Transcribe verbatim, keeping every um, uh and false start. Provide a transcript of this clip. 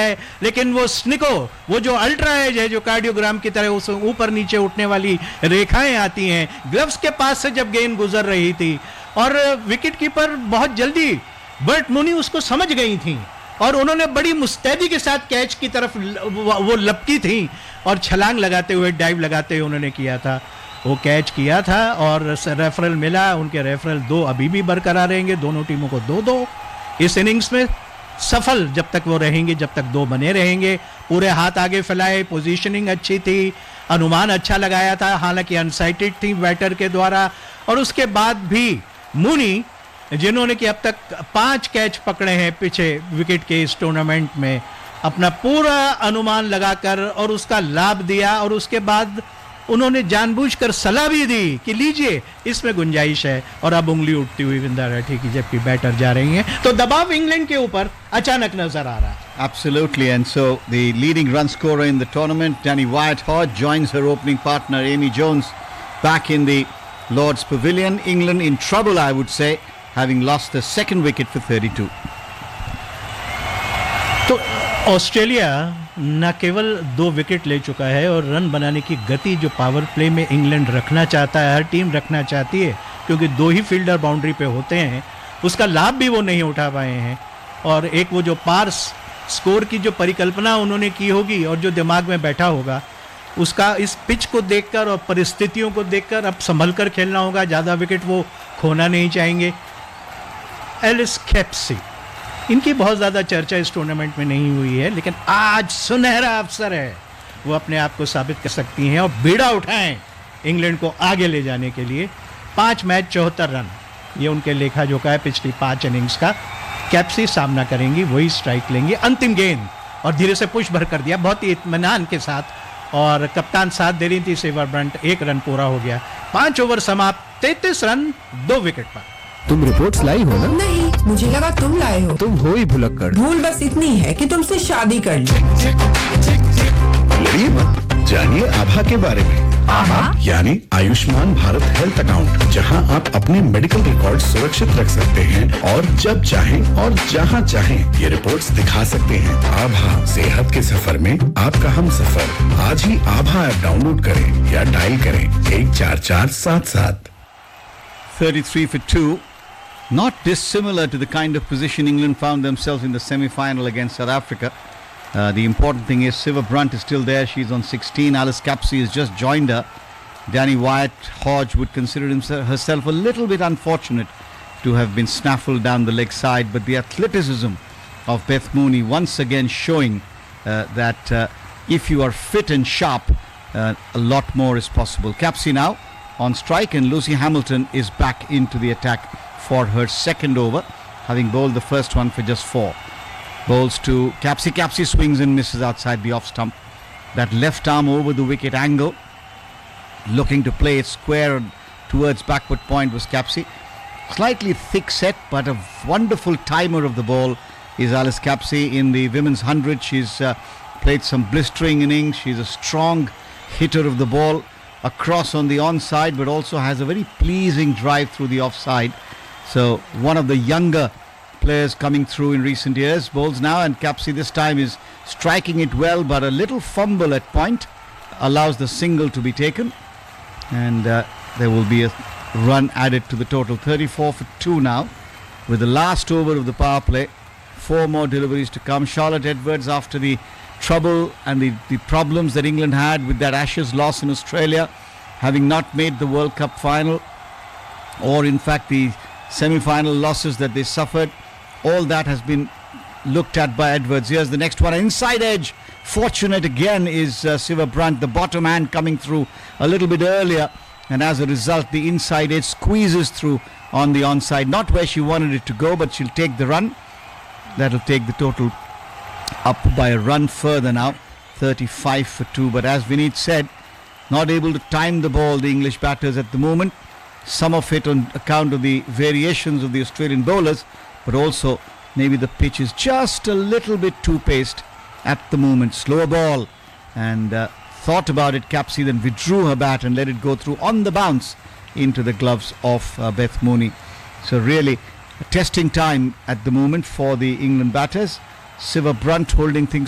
है, लेकिन वो स्निको, वो जो अल्ट्रा एज है, जो कार्डियोग्राम की तरह उस ऊपर नीचे उठने वाली रेखाएं आती हैं, ग्लव्स के पास से जब गेंद गुजर रही थी, और विकेट कीपर बहुत जल्दी बर्ट मूनी उसको समझ गई थी और उन्होंने बड़ी मुस्तैदी के साथ कैच की तरफ वो लपकी थी और छलांग लगाते हुए, डाइव लगाते हुए उन्होंने किया था, वो कैच किया था और रेफरल मिला। उनके रेफरल दो अभी भी बरकरार रहेंगे, दोनों टीमों को दो दो इस इनिंग्स में सफल जब तक वो रहेंगे, जब तक दो बने रहेंगे। पूरे हाथ आगे फैलाए, पोजीशनिंग अच्छी थी, अनुमान अच्छा लगाया था, हालांकि अनसाइटेड थी बैटर के द्वारा। और उसके बाद भी मूनी, जिन्होंने कि अब तक पांच कैच पकड़े हैं पीछे विकेट के इस टूर्नामेंट में, अपना पूरा अनुमान लगाकर और उसका लाभ दिया, और उसके बाद उन्होंने जानबूझकर सलाह भी दी कि लीजिए इसमें गुंजाइश है, और अब उंगली उठती हुई विंदा राठी की जबकि बैटर जा रही हैं, तो दबाव इंग्लैंड के ऊपर अचानक नजर आ रहा है. Absolutely, and so the leading run scorer in the tournament, Danny Wyatt Hodge, joins her opening partner Amy Jones back in the Lord's Pavilion. England in trouble, I would say, having lost the second wicket for thirty-two. तो Australia न केवल दो wicket ले चुका है और run बनाने की गति जो पावर प्ले में इंग्लैंड रखना चाहता है, हर टीम रखना चाहती है, क्योंकि दो ही फील्डर बाउंड्री पे होते हैं, उसका लाभ भी वो नहीं उठा पाए हैं. और एक वो जो पार स्कोर की जो परिकल्पना उन्होंने की होगी और जो दिमाग में बैठा होगा, उसका इस पिच को देखकर और परिस्थितियों को देखकर अब संभल कर खेलना होगा. ज़्यादा विकेट वो खोना नहीं चाहेंगे. एलिस कैप्सी, इनकी बहुत ज़्यादा चर्चा इस टूर्नामेंट में नहीं हुई है, लेकिन आज सुनहरा अवसर है, वो अपने आप को साबित कर सकती हैं और बीड़ा उठाएं इंग्लैंड को आगे ले जाने के लिए. पाँच मैच चौहत्तर रन, ये उनके लेखा जोखा है पिछली पाँच इनिंग्स का. कैप्सी सामना करेंगी, वही स्ट्राइक लेंगी. अंतिम गेंद और धीरे से पुश भर कर दिया बहुत ही इत्मीनान के साथ, और कप्तान साथ दे रही थी सिल्वर ब्रंट. एक रन पूरा हो गया. पाँच ओवर समाप्त, तैंतीस रन दो विकेट पर. तुम रिपोर्ट्स लाई हो ना? नहीं, मुझे लगा तुम लाए हो. तुम हो ही भुलक्कड़. भूल बस इतनी है कि तुमसे शादी कर ली. लड़िए मत, जानिए आभा के बारे में. आभा यानी आयुष्मान भारत हेल्थ अकाउंट, जहां आप अपने मेडिकल रिकॉर्ड सुरक्षित रख सकते हैं और जब चाहें और जहां चाहें ये रिपोर्ट्स दिखा सकते हैं. आभा, सेहत के सफर में आपका हम सफर. आज ही आभा ऐप डाउनलोड करें या डायल करें एक चार चार सात सात. thirty-three for two. Not dissimilar to the kind of position England found themselves in the semi-final against South Africa. Uh, the important thing is Siva Brunt is still there. She's on sixteen. Alice Capsey has just joined her. Danny Wyatt Hodge would consider himself, herself a little bit unfortunate to have been snaffled down the leg side. But the athleticism of Beth Mooney once again showing uh, that uh, if you are fit and sharp, uh, a lot more is possible. Capsey now on strike, and Lucy Hamilton is back into the attack for her second over, having bowled the first one for just four. Bowls to Capsey. Capsey swings and misses outside the off stump. That left arm over the wicket angle, looking to play it square towards backward point was Capsey. Slightly thick set, but a wonderful timer of the ball is Alice Capsey in the women's hundred. She's uh, played some blistering innings. She's a strong hitter of the ball across on the onside, but also has a very pleasing drive through the offside. So one of the younger players coming through in recent years. Bowls now, and Capsey this time is striking it well, but a little fumble at point allows the single to be taken, and uh, there will be a run added to the total. thirty-four for two now with the last over of the power play. Four more deliveries to come. Charlotte Edwards, after the trouble and the, the problems that England had with that Ashes loss in Australia, having not made the World Cup final, or in fact the semi-final losses that they suffered, all that has been looked at by Edwards. Here's the next one, inside edge. Fortunate again is uh, Siva Brunt, the bottom hand coming through a little bit earlier, and as a result the inside edge squeezes through on the onside. Not where she wanted it to go, but she'll take the run. That'll take the total up by a run further now, thirty-five for two. But as Vineet said, not able to time the ball, the English batters at the moment. Some of it on account of the variations of the Australian bowlers, but also maybe the pitch is just a little bit too paced at the moment. Slower ball, and uh, thought about it. Capsey then withdrew her bat and let it go through on the bounce into the gloves of uh, Beth Mooney. So really a testing time at the moment for the England batters. Siva Brunt holding things